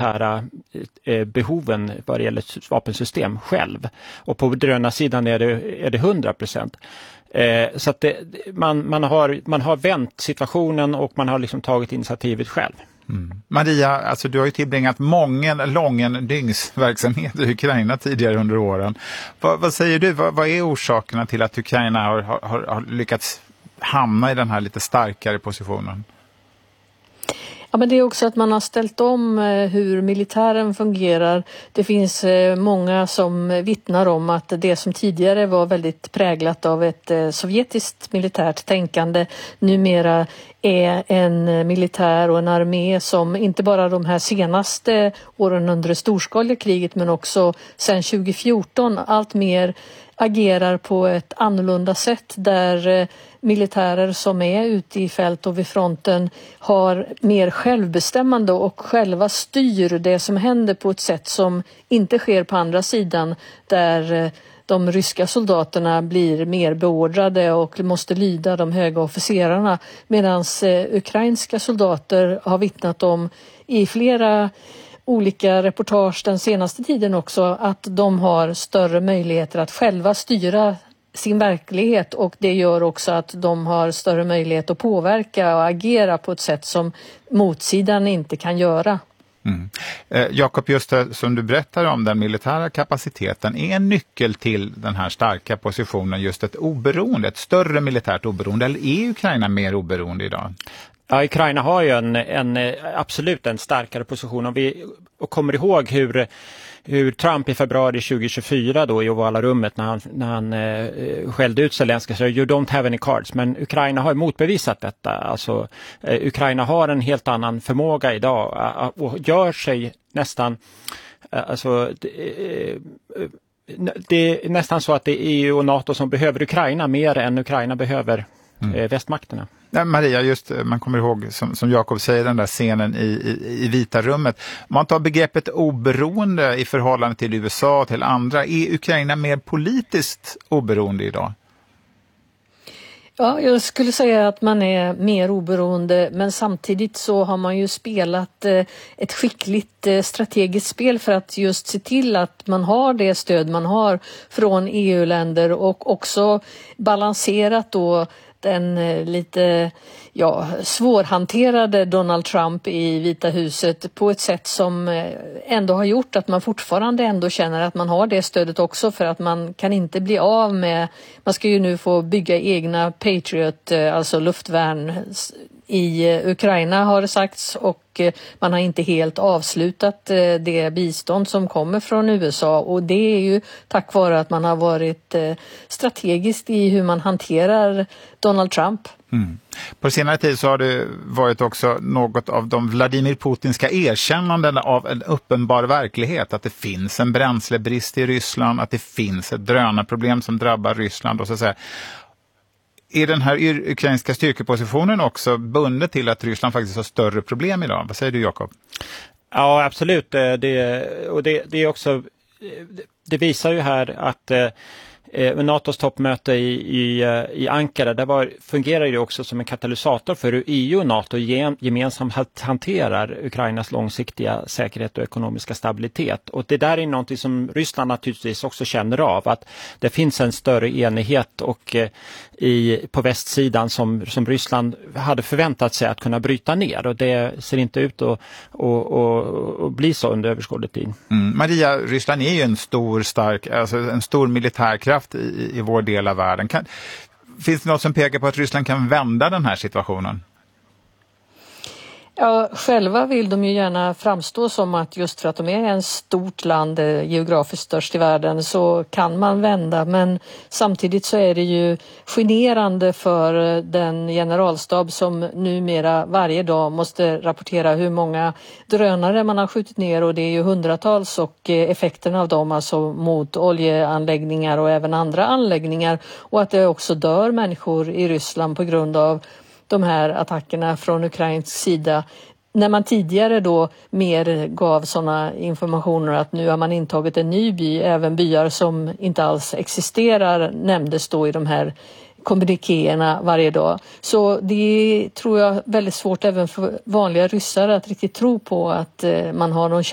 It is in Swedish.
militära behoven vad det gäller vapensystem själv. Och på drönarsidan är det 100%. Så att man har vänt situationen och man har liksom tagit initiativet själv. Mm. Maria, alltså du har ju tillbringat lången dygnsverksamhet i Ukraina tidigare under åren. Vad säger du? Vad är orsakerna till att Ukraina har lyckats hamna i den här lite starkare positionen? Ja, men det är också att man har ställt om hur militären fungerar. Det finns många som vittnar om att det som tidigare var väldigt präglat av ett sovjetiskt militärt tänkande numera är en militär och en armé som inte bara de här senaste åren under det storskaliga kriget men också sedan 2014 allt mer agerar på ett annorlunda sätt där militärer som är ute i fält och vid fronten har mer självbestämmande och själva styr det som händer på ett sätt som inte sker på andra sidan där de ryska soldaterna blir mer beordrade och måste lyda de höga officerarna medan ukrainska soldater har vittnat om i flera olika reportage den senaste tiden också att de har större möjligheter att själva styra sin verklighet och det gör också att de har större möjlighet att påverka och agera på ett sätt som motsidan inte kan göra. Mm. Jakob, just det, som du berättar om den militära kapaciteten är en nyckel till den här starka positionen just ett oberoende, ett större militärt oberoende, eller är Ukraina mer oberoende idag? Ja, Ukraina har ju absolut en starkare position om vi kommer ihåg hur Trump i februari 2024 då i ovala rummet när han skällde ut Zelenskyj så you don't have any cards, men Ukraina har motbevisat detta. Alltså Ukraina har en helt annan förmåga idag och gör sig nästan det är nästan så att det är EU och NATO som behöver Ukraina mer än Ukraina behöver västmakterna. Ja, Maria, just man kommer ihåg som Jakob säger den där scenen i Vita rummet. Om man tar begreppet oberoende i förhållande till USA och till andra, är Ukraina mer politiskt oberoende idag? Ja, jag skulle säga att man är mer oberoende men samtidigt så har man ju spelat ett skickligt strategiskt spel för att just se till att man har det stöd man har från EU-länder och också balanserat då den lite svårhanterade Donald Trump i Vita huset på ett sätt som ändå har gjort att man fortfarande ändå känner att man har det stödet också för att man kan inte bli av med, man ska ju nu få bygga egna Patriot, alltså luftvärn i Ukraina har det sagts och man har inte helt avslutat det bistånd som kommer från USA och det är ju tack vare att man har varit strategiskt i hur man hanterar Donald Trump. Mm. På senare tid så har det varit också något av de Vladimir Putinska erkännanden av en uppenbar verklighet att det finns en bränslebrist i Ryssland, att det finns ett drönarproblem som drabbar Ryssland och så att säga. Är den här ukrainska styrkepositionen också bundet till att Ryssland faktiskt har större problem idag? Vad säger du, Jakob? Ja, absolut. Det är också, det visar ju här att NATOs toppmöte i Ankara, fungerar ju också som en katalysator för hur EU och NATO gemensamt hanterar Ukrainas långsiktiga säkerhet och ekonomiska stabilitet. Och det där är något som Ryssland naturligtvis också känner av, att det finns en större enighet och på västsidan som Ryssland hade förväntat sig att kunna bryta ner. Och det ser inte ut att bli så under överskådlig tid. Maria, Ryssland är ju en stor militärkraft i vår del av världen. Finns det något som pekar på att Ryssland kan vända den här situationen? Ja, själva vill de ju gärna framstå som att just för att de är en stort land, geografiskt störst i världen, så kan man vända. Men samtidigt så är det ju generande för den generalstab som numera varje dag måste rapportera hur många drönare man har skjutit ner, och det är ju hundratals, och effekterna av dem alltså mot oljeanläggningar och även andra anläggningar, och att det också dör människor i Ryssland på grund av de här attackerna från ukrainsk sida. När man tidigare då mer gav sådana informationer att nu har man intagit en ny by, även byar som inte alls existerar nämndes då i de här kommunikéerna varje dag. Så det är, tror jag, väldigt svårt även för vanliga ryssar att riktigt tro på att man har någon